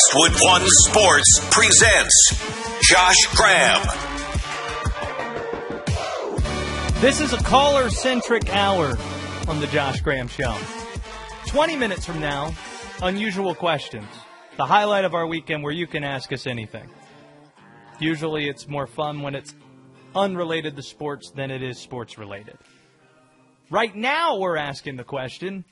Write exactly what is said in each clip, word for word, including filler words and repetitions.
Westwood One Sports presents Josh Graham. This is a caller-centric hour on the Josh Graham Show. twenty minutes from now, unusual questions. The highlight of our weekend where you can ask us anything. Usually it's more fun when it's unrelated to sports than it is sports-related. Right now we're asking the question,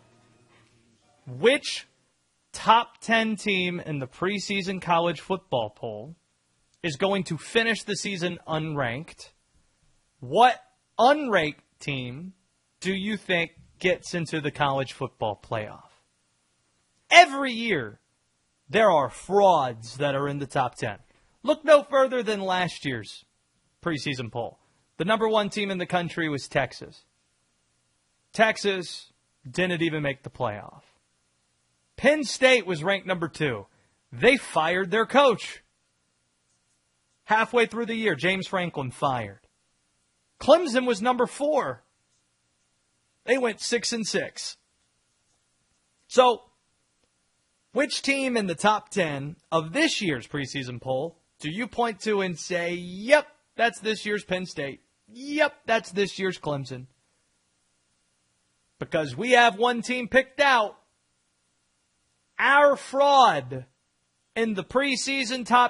which top ten team in the preseason college football poll is going to finish the season unranked? What unranked team do you think gets into the college football playoff? Every year, there are frauds that are in the top ten. Look no further than last year's preseason poll. The number one team in the country was Texas. Texas didn't even make the playoff. Penn State was ranked number two. They fired their coach. Halfway through the year, James Franklin fired. Clemson was number four. They went six and six. So, which team in the top ten of this year's preseason poll do you point to and say, yep, that's this year's Penn State. Yep, that's this year's Clemson. Because we have one team picked out. Our fraud in the preseason top